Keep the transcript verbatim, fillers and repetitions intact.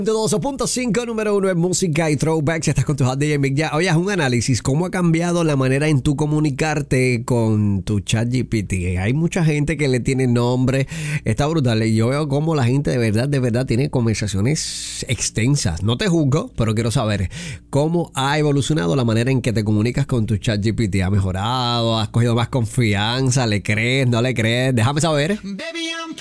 dos punto cinco, número uno en música y throwbacks. Estás con tu hot D J Mick. Ya, oye, es un análisis. ¿Cómo ha cambiado la manera en tu comunicarte con tu ChatGPT? Hay mucha gente que le tiene nombre. Está brutal. Y yo veo cómo la gente de verdad, de verdad tiene conversaciones extensas. No te juzgo, pero quiero saber cómo ha evolucionado la manera en que te comunicas con tu ChatGPT. ¿Ha mejorado? ¿Has cogido más confianza? ¿Le crees? ¿No le crees? Déjame saber. Baby, I'm